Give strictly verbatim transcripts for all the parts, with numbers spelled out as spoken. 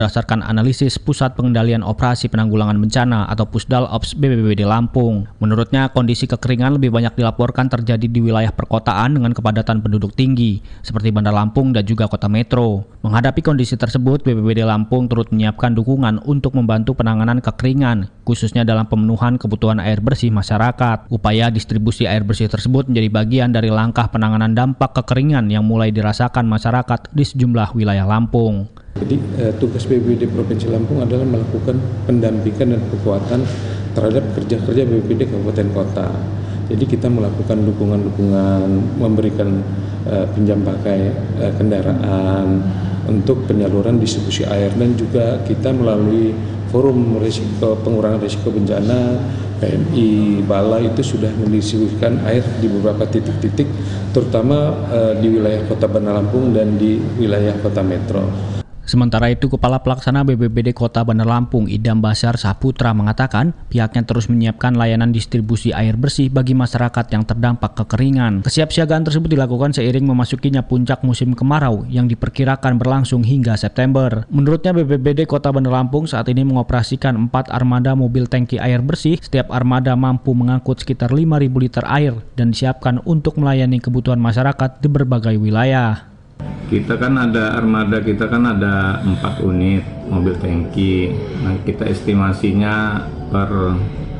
Berdasarkan analisis Pusat Pengendalian Operasi Penanggulangan Bencana atau Pusdal Ops B P B D Lampung. Menurutnya, kondisi kekeringan lebih banyak dilaporkan terjadi di wilayah perkotaan dengan kepadatan penduduk tinggi, seperti Bandar Lampung dan juga kota metro. Menghadapi kondisi tersebut, B P B D Lampung turut menyiapkan dukungan untuk membantu penanganan kekeringan, khususnya dalam pemenuhan kebutuhan air bersih masyarakat. Upaya distribusi air bersih tersebut menjadi bagian dari langkah penanganan dampak kekeringan yang mulai dirasakan masyarakat di sejumlah wilayah Lampung. Jadi eh, tugas B P B D Provinsi Lampung adalah melakukan pendampingan dan kekuatan terhadap kerja-kerja B P B D Kabupaten Kota. Jadi kita melakukan dukungan-dukungan, memberikan eh, pinjam pakai eh, kendaraan untuk penyaluran distribusi air, dan juga kita melalui forum risiko pengurangan risiko bencana P M I Bala itu sudah mendistribusikan air di beberapa titik-titik, terutama eh, di wilayah Kota Bandar Lampung dan di wilayah Kota Metro. Sementara itu, Kepala Pelaksana B P B D Kota Bandar Lampung, Idam Basar Saputra, mengatakan pihaknya terus menyiapkan layanan distribusi air bersih bagi masyarakat yang terdampak kekeringan. Kesiapsiagaan tersebut dilakukan seiring memasukinya puncak musim kemarau yang diperkirakan berlangsung hingga September. Menurutnya, B P B D Kota Bandar Lampung saat ini mengoperasikan empat armada mobil tangki air bersih. Setiap armada mampu mengangkut sekitar lima ribu liter air dan disiapkan untuk melayani kebutuhan masyarakat di berbagai wilayah. Kita kan ada armada, kita kan ada empat unit mobil tangki. Nah, kita estimasinya per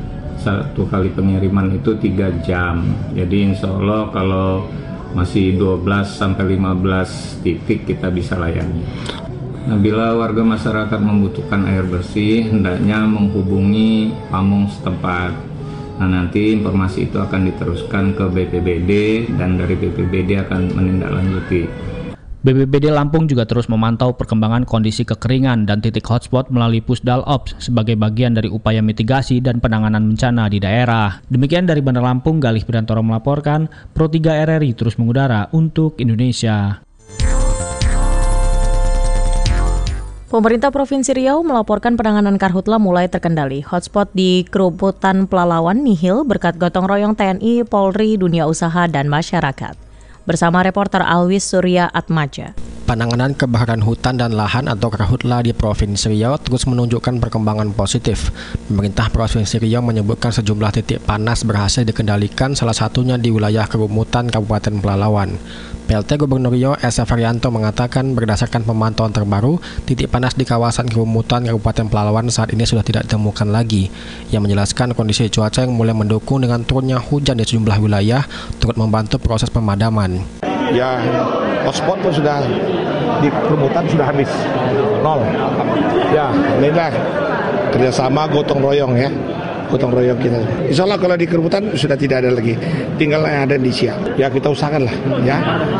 satu kali pengiriman itu tiga jam. Jadi insya Allah kalau masih dua belas sampai lima belas titik kita bisa layani. Nah, bila warga masyarakat membutuhkan air bersih, hendaknya menghubungi pamong setempat. Nah, nanti informasi itu akan diteruskan ke B P B D dan dari B P B D akan menindaklanjuti. B P B D Lampung juga terus memantau perkembangan kondisi kekeringan dan titik hotspot melalui Pusdal Ops sebagai bagian dari upaya mitigasi dan penanganan bencana di daerah. Demikian dari Bandar Lampung, Galih Pidantoro melaporkan, Pro tiga R R I terus mengudara untuk Indonesia. Pemerintah Provinsi Riau melaporkan penanganan karhutla mulai terkendali. Hotspot di Keruputan Pelalawan nihil berkat gotong royong T N I, Polri, dunia usaha, dan masyarakat. Bersama reporter Alwis Surya Atmaja. Penanganan kebakaran hutan dan lahan atau karhutla di Provinsi Riau terus menunjukkan perkembangan positif. Pemerintah Provinsi Riau menyebutkan sejumlah titik panas berhasil dikendalikan, salah satunya di wilayah Kerumutan Kabupaten Pelalawan. P L T Gubernur Riau S F Haryanto mengatakan berdasarkan pemantauan terbaru, titik panas di kawasan Kerumutan Kabupaten Pelalawan saat ini sudah tidak ditemukan lagi. Ia menjelaskan kondisi cuaca yang mulai mendukung dengan turunnya hujan di sejumlah wilayah turut membantu proses pemadaman. Ya, hotspot pun sudah di Kerumutan sudah habis, nol. Ya, inilah kerjasama gotong royong ya. Gotong royong kita. Insya Allah kalau di Kerumutan sudah tidak ada lagi, tinggal yang ada di Siak. Ya kita usahakan lah, ya.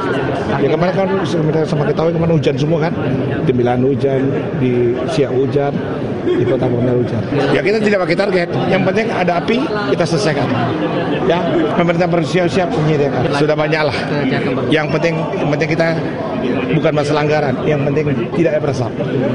Ya kemarin kan sama kita tahu kemarin hujan semua kan, di Milan hujan, di Siak hujan, di Kota Bandar hujan. Ya kita tidak pakai target, yang penting ada api kita selesaikan. Ya pemerintah bersiap-siap menyediakan. Sudah banyak lah. Yang penting, yang penting kita bukan masalah anggaran, yang penting tidak beresap.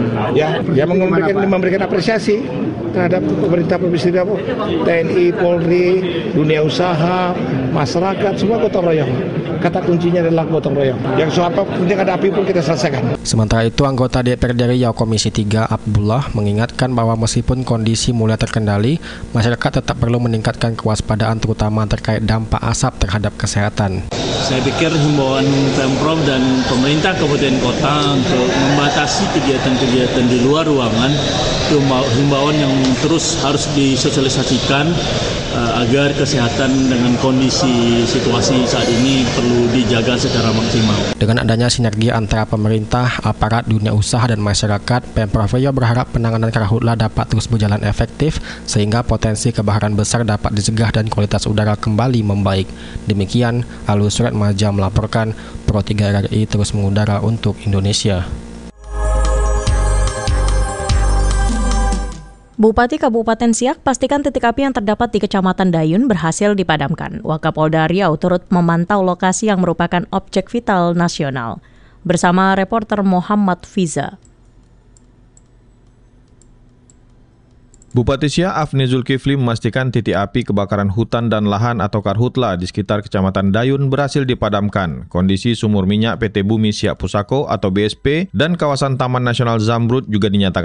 Ya, ya memberikan, memberikan apresiasi terhadap pemerintah Provinsi Riau, T N I, Polri, dunia usaha, masyarakat, semua gotong royong. Kata kuncinya adalah gotong royong. Yang soal apa penting ada api pun kita selesaikan. Sementara itu, anggota D P R D Riau Komisi tiga Abdullah mengingatkan bahwa meskipun kondisi mulai terkendali, masyarakat tetap perlu meningkatkan kewaspadaan terutama terkait dampak asap terhadap kesehatan. Saya pikir himbauan Pemprov dan pemerintah kabupaten kota untuk membatasi kegiatan-kegiatan di luar ruangan itu himbauan yang terus harus disosialisasikan uh, agar kesehatan dengan kondisi situasi saat ini perlu dijaga secara maksimal. Dengan adanya sinergi antara pemerintah, aparat, dunia usaha, dan masyarakat, Pemprov Riau berharap penanganan karhutla dapat terus berjalan efektif sehingga potensi kebakaran besar dapat dicegah dan kualitas udara kembali membaik. Demikian, Alus Surat Maja melaporkan, Pro tiga R R I terus mengudara untuk Indonesia. Bupati Kabupaten Siak pastikan titik api yang terdapat di Kecamatan Dayun berhasil dipadamkan. Wakapolda Riau turut memantau lokasi yang merupakan objek vital nasional. Bersama reporter Muhammad Fiza. Bupati Siak Afni Zulkifli memastikan titik api kebakaran hutan dan lahan atau karhutla di sekitar Kecamatan Dayun berhasil dipadamkan. Kondisi sumur minyak P T Bumi Siak Pusako atau B S P dan kawasan Taman Nasional Zamrud juga dinyatakan